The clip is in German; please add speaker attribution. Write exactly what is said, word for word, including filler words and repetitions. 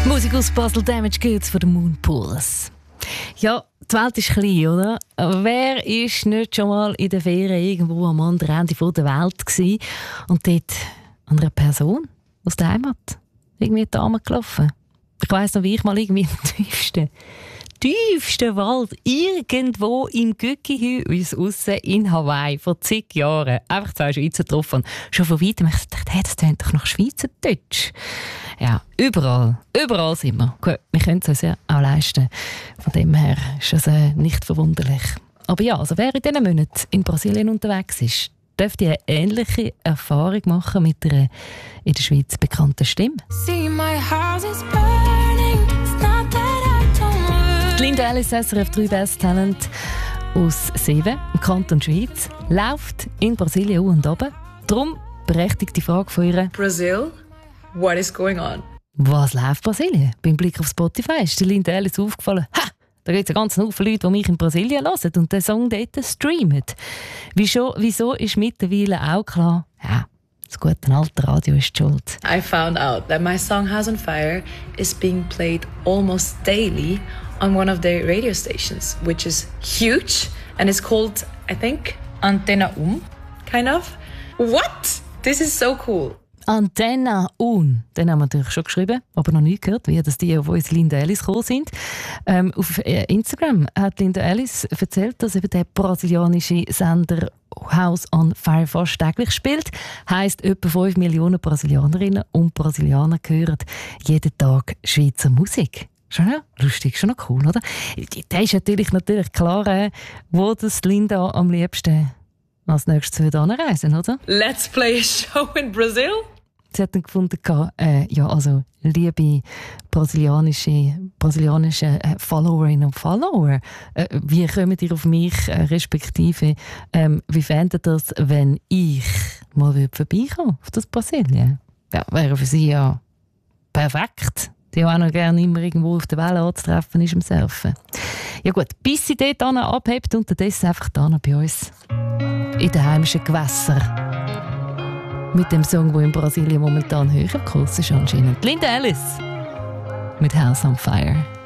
Speaker 1: Musik aus Basel, Damage Goods von den Moonpools. Ja, die Welt ist klein, oder? Aber wer war nicht schon mal in der Ferien irgendwo am anderen Ende der Welt gewesen und dort an einer Person aus der Heimat irgendwie die Arme gelaufen? Ich weiss noch, wie ich mal irgendwie im tiefsten, tiefsten Wald irgendwo im Gückihüs aussen in Hawaii vor zig Jahren einfach zwei Schweizer getroffen. Schon von weitem habe ich gedacht, hey, das tönt doch nach Schweizerdeutsch. Ja, überall, überall sind wir. Gut, wir können es uns ja auch leisten. Von dem her ist es äh, nicht verwunderlich. Aber ja, also wer in diesen Monaten in Brasilien unterwegs ist, dürfte eine ähnliche Erfahrung machen mit einer in der Schweiz bekannten Stimme. See, my house is burning. It's not that I don't work. Die Linda Ellis, S R F drei Best Talent aus Seven, im Kanton Schweiz, läuft in Brasilien um und runter. Darum berechtigt die Frage von ihr:
Speaker 2: Brazil? What is going on?
Speaker 1: Was läuft Brasilien? Beim Blick auf Spotify ist die Linda Ellis aufgefallen. Ha! Da gibt es einen ganzen Haufen Leute, die mich in Brasilien hören und den Song dort streamen. Wieso, wieso ist mittlerweile auch klar, ja, das gute alte Radio ist die Schuld.
Speaker 2: I found out that my song House on Fire is being played almost daily on one of their radio stations, which is huge, and it's called, I think, Antena Um, kind of. What? This is so cool.
Speaker 1: Antena Un, den haben wir natürlich schon geschrieben, aber noch nie gehört, wie das die auf uns Linda Ellis gekommen sind. Ähm, auf Instagram hat Linda Ellis erzählt, dass eben der brasilianische Sender House on Fire fast täglich spielt. Heisst, etwa fünf Millionen Brasilianerinnen und Brasilianer hören jeden Tag Schweizer Musik. Schon ja lustig, schon noch cool, oder? Da ist natürlich, natürlich klar, äh, wo das Linda am liebsten als nächstes wieder anreisen, oder?
Speaker 2: Let's play a show in Brazil?
Speaker 1: Sie hat dann gefunden, äh, ja, also liebe brasilianische, brasilianische äh, Followerinnen und Follower, äh, wie kommt ihr auf mich, äh, respektive, ähm, wie fändet ihr das, wenn ich mal vorbeikomme auf das Brasilien? Ja, wäre für sie ja perfekt. Die auch noch gerne immer irgendwo auf der Welle anzutreffen ist im Surfen. Ja gut, bis sie dort abhebt, unterdessen einfach da bei uns in den heimischen Gewässern. Mit dem Song, der in Brasilien momentan höher im Kurs ist anscheinend. Linda Ellis mit House on Fire.